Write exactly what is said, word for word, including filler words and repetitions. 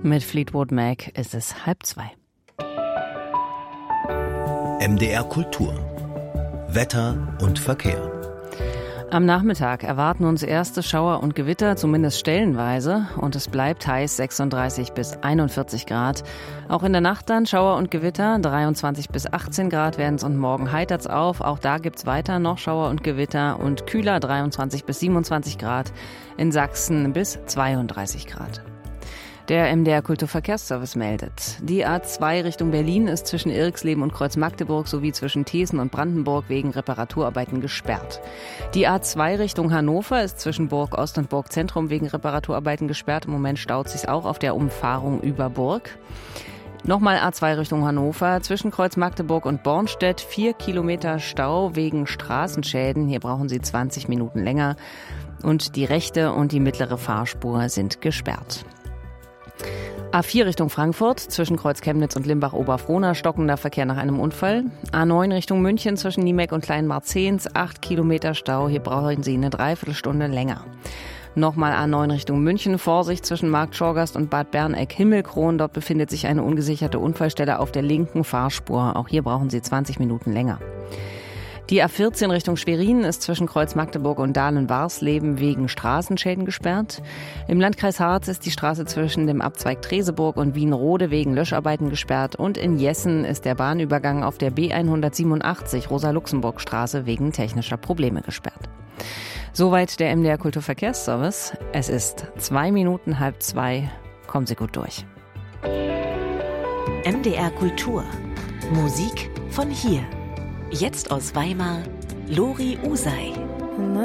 Mit Fleetwood Mac ist es halb zwei. M D R Kultur. Wetter und Verkehr. Am Nachmittag erwarten uns erste Schauer und Gewitter, zumindest stellenweise. Und es bleibt heiß, sechsunddreißig bis einundvierzig Grad. Auch in der Nacht dann Schauer und Gewitter, dreiundzwanzig bis achtzehn Grad werden es und morgen heitert's auf. Auch da gibt's weiter noch Schauer und Gewitter und kühler, dreiundzwanzig bis siebenundzwanzig Grad. In Sachsen bis zweiunddreißig Grad. Der M D R Kulturverkehrsservice meldet. Die A zwei Richtung Berlin ist zwischen Irxleben und Kreuz-Magdeburg sowie zwischen Thesen und Brandenburg wegen Reparaturarbeiten gesperrt. Die A zwei Richtung Hannover ist zwischen Burg Ost und Burg Zentrum wegen Reparaturarbeiten gesperrt. Im Moment staut sich's auch auf der Umfahrung über Burg. Nochmal A zwei Richtung Hannover, zwischen Kreuz-Magdeburg und Bornstedt, vier Kilometer Stau wegen Straßenschäden. Hier brauchen Sie zwanzig Minuten länger. Und die rechte und die mittlere Fahrspur sind gesperrt. A vier Richtung Frankfurt, zwischen Kreuz Chemnitz und Limbach-Oberfrohna, stockender Verkehr nach einem Unfall. A neun Richtung München, zwischen Niemeck und Kleinmarzehns, acht Kilometer Stau, hier brauchen Sie eine Dreiviertelstunde länger. Nochmal A neun Richtung München, Vorsicht zwischen Markt Schorgast und Bad Berneck-Himmelkron, dort befindet sich eine ungesicherte Unfallstelle auf der linken Fahrspur, auch hier brauchen Sie zwanzig Minuten länger. Die A vierzehn Richtung Schwerin ist zwischen Kreuz-Magdeburg und Dahlen-Warsleben wegen Straßenschäden gesperrt. Im Landkreis Harz ist die Straße zwischen dem Abzweig Treseburg und Wienrode wegen Löscharbeiten gesperrt. Und in Jessen ist der Bahnübergang auf der B hundertsiebenundachtzig Rosa-Luxemburg-Straße wegen technischer Probleme gesperrt. Soweit der M D R Kulturverkehrsservice. Es ist zwei Minuten halb zwei. Kommen Sie gut durch. M D R Kultur. Musik von hier. Jetzt aus Weimar, Lori Usai.